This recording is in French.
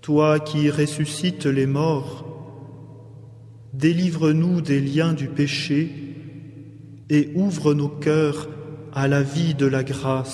Toi qui ressuscites les morts, délivre-nous des liens du péché et ouvre nos cœurs à la vie de la grâce.